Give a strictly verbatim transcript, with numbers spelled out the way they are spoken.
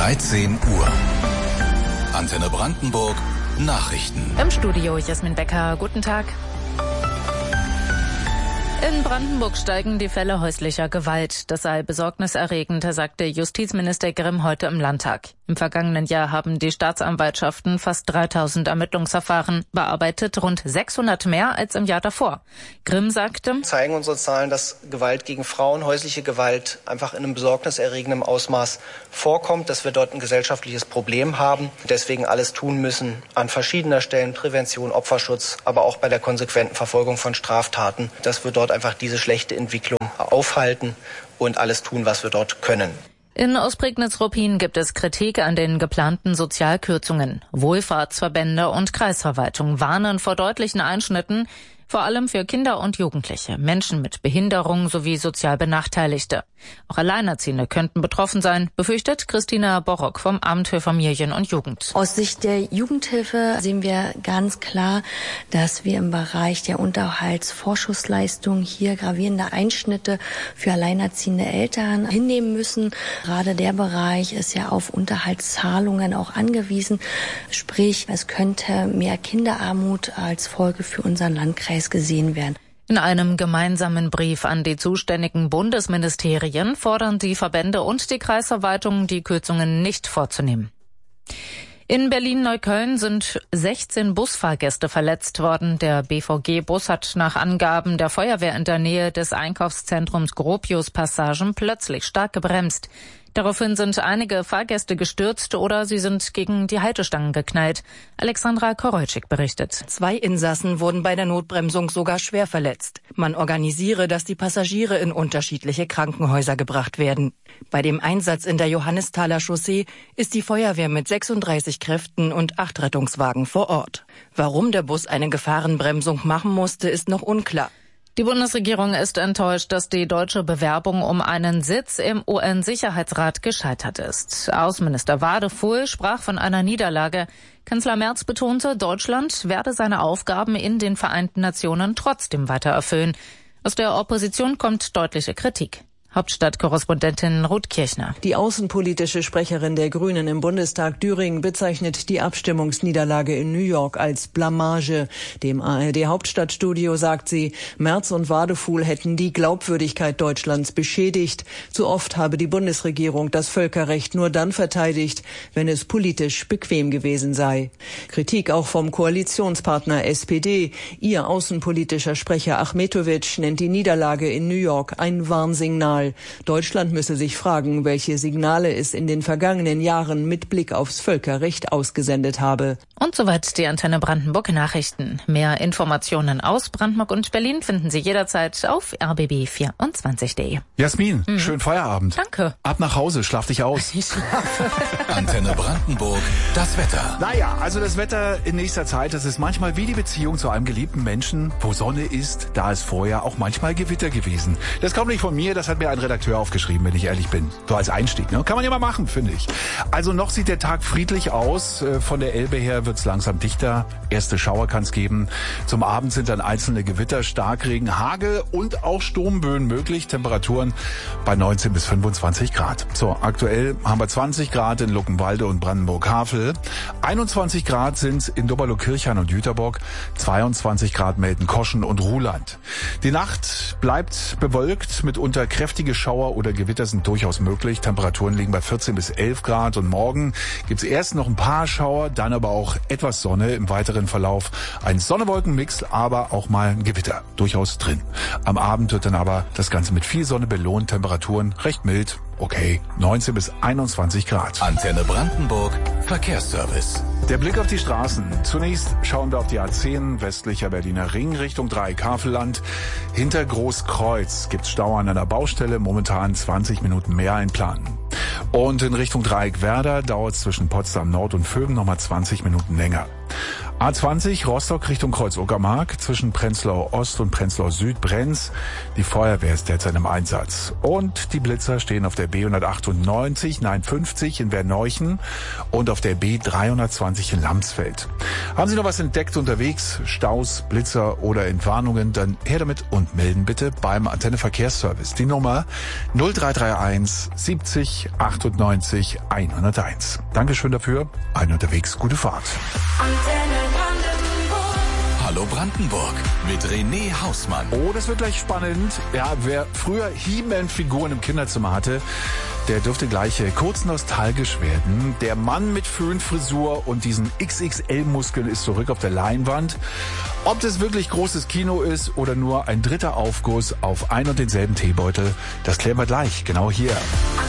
dreizehn Uhr. Antenne Brandenburg Nachrichten. Im Studio Jasmin Becker. Guten Tag. In Brandenburg steigen die Fälle häuslicher Gewalt. Das sei besorgniserregend, sagte Justizminister Grimm heute im Landtag. Im vergangenen Jahr haben die Staatsanwaltschaften fast dreitausend Ermittlungsverfahren bearbeitet, rund sechshundert mehr als im Jahr davor. Grimm sagte: Zeigen unsere Zahlen, dass Gewalt gegen Frauen, häusliche Gewalt einfach in einem besorgniserregenden Ausmaß vorkommt, dass wir dort ein gesellschaftliches Problem haben, deswegen alles tun müssen an verschiedener Stellen, Prävention, Opferschutz, aber auch bei der konsequenten Verfolgung von Straftaten, dass wir dort einfach diese schlechte Entwicklung aufhalten und alles tun, was wir dort können. In Ostprignitz-Ruppin gibt es Kritik an den geplanten Sozialkürzungen. Wohlfahrtsverbände und Kreisverwaltung warnen vor deutlichen Einschnitten, vor allem für Kinder und Jugendliche, Menschen mit Behinderung sowie sozial Benachteiligte. Auch Alleinerziehende könnten betroffen sein, befürchtet Christina Borrock vom Amt für Familien und Jugend. Aus Sicht der Jugendhilfe sehen wir ganz klar, dass wir im Bereich der Unterhaltsvorschussleistung hier gravierende Einschnitte für alleinerziehende Eltern hinnehmen müssen. Gerade der Bereich ist ja auf Unterhaltszahlungen auch angewiesen. Sprich, es könnte mehr Kinderarmut als Folge für unseren Landkreis gesehen werden. In einem gemeinsamen Brief an die zuständigen Bundesministerien fordern die Verbände und die Kreisverwaltung, die Kürzungen nicht vorzunehmen. In Berlin-Neukölln sind sechzehn Busfahrgäste verletzt worden. Der B V G-Bus hat nach Angaben der Feuerwehr in der Nähe des Einkaufszentrums Gropius-Passagen plötzlich stark gebremst. Daraufhin sind einige Fahrgäste gestürzt oder sie sind gegen die Haltestangen geknallt. Alexandra Korolczyk berichtet. Zwei Insassen wurden bei der Notbremsung sogar schwer verletzt. Man organisiere, dass die Passagiere in unterschiedliche Krankenhäuser gebracht werden. Bei dem Einsatz in der Johannisthaler Chaussee ist die Feuerwehr mit sechsunddreißig Kräften und acht Rettungswagen vor Ort. Warum der Bus eine Gefahrenbremsung machen musste, ist noch unklar. Die Bundesregierung ist enttäuscht, dass die deutsche Bewerbung um einen Sitz im U N-Sicherheitsrat gescheitert ist. Außenminister Wadefuhl sprach von einer Niederlage. Kanzler Merz betonte, Deutschland werde seine Aufgaben in den Vereinten Nationen trotzdem weiter erfüllen. Aus der Opposition kommt deutliche Kritik. Hauptstadtkorrespondentin Ruth Kirchner. Die außenpolitische Sprecherin der Grünen im Bundestag Düring bezeichnet die Abstimmungsniederlage in New York als Blamage. Dem A R D-Hauptstadtstudio sagt sie, Merz und Wadefuhl hätten die Glaubwürdigkeit Deutschlands beschädigt. Zu oft habe die Bundesregierung das Völkerrecht nur dann verteidigt, wenn es politisch bequem gewesen sei. Kritik auch vom Koalitionspartner S P D. Ihr außenpolitischer Sprecher Achmetovic nennt die Niederlage in New York ein Warnsignal. Deutschland müsse sich fragen, welche Signale es in den vergangenen Jahren mit Blick aufs Völkerrecht ausgesendet habe. Und soweit die Antenne Brandenburg Nachrichten. Mehr Informationen aus Brandenburg und Berlin finden Sie jederzeit auf r b b vierundzwanzig punkt de. Jasmin, mhm. schönen Feierabend. Danke. Ab nach Hause, schlaf dich aus. Ich schlafe. Antenne Brandenburg, das Wetter. Naja, also das Wetter in nächster Zeit, das ist manchmal wie die Beziehung zu einem geliebten Menschen. Wo Sonne ist, da ist vorher auch manchmal Gewitter gewesen. Das kommt nicht von mir, das hat mir ein Redakteur aufgeschrieben, wenn ich ehrlich bin. So als Einstieg, ne? Kann man ja mal machen, finde ich. Also noch sieht der Tag friedlich aus. Von der Elbe her wird's langsam dichter. Erste Schauer kann's geben. Zum Abend sind dann einzelne Gewitter, Starkregen, Hagel und auch Sturmböen möglich. Temperaturen bei neunzehn bis fünfundzwanzig Grad. So, aktuell haben wir zwanzig Grad in Luckenwalde und Brandenburg-Havel. einundzwanzig Grad sind in Doberlo-Kirchhain und Jüterbock. zweiundzwanzig Grad melden Koschen und Ruhland. Die Nacht bleibt bewölkt. Mitunter kräftige Schauer oder Gewitter sind durchaus möglich. Temperaturen liegen bei vierzehn bis elf Grad. Und morgen gibt's erst noch ein paar Schauer, dann aber auch etwas Sonne im weiteren Verlauf. Ein Sonne-Wolken-Mix, aber auch mal ein Gewitter durchaus drin. Am Abend wird dann aber das Ganze mit viel Sonne belohnt. Temperaturen recht mild. Okay, neunzehn bis einundzwanzig Grad. Antenne Brandenburg, Verkehrsservice. Der Blick auf die Straßen. Zunächst schauen wir auf die A zehn, westlicher Berliner Ring, Richtung Dreieck-Havelland. Hinter Großkreuz gibt's Stau an einer Baustelle, momentan zwanzig Minuten mehr einplanen. Und in Richtung Dreieck-Werder dauert es zwischen Potsdam Nord und Vögen nochmal zwanzig Minuten länger. A zwanzig Rostock Richtung Kreuz-Uckermark, zwischen Prenzlau Ost und Prenzlau Süd brennt's. Die Feuerwehr ist derzeit im Einsatz. Und die Blitzer stehen auf der B hundertachtundneunzig, nein fünfzig in Werneuchen und auf der B dreihundertzwanzig in Lamsfeld. Haben Sie noch was entdeckt unterwegs? Staus, Blitzer oder Entwarnungen? Dann her damit und melden bitte beim Antenne Verkehrsservice. Die Nummer null drei drei eins siebzig achtundneunzig hunderteins. Dankeschön dafür. Ein unterwegs, gute Fahrt. Hallo Brandenburg mit René Hausmann. Oh, das wird gleich spannend. Ja, wer früher He-Man-Figuren im Kinderzimmer hatte, der dürfte gleich kurz nostalgisch werden. Der Mann mit Föhnfrisur und diesen X X L-Muskeln ist zurück auf der Leinwand. Ob das wirklich großes Kino ist oder nur ein dritter Aufguss auf ein und denselben Teebeutel, das klären wir gleich, genau hier.